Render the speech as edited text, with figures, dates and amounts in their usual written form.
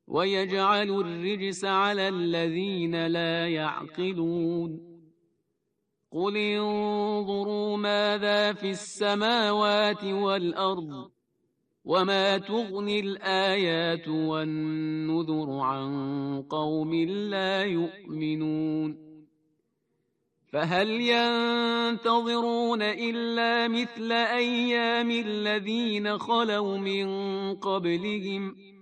ويجعل الرجس على الذين لا يعقلون قل انظروا ماذا في السماوات والأرض وما تغني الآيات والنذر عن قوم لا يؤمنون فهل ينتظرون إلا مثل أيام الذين خلوا من قبلهم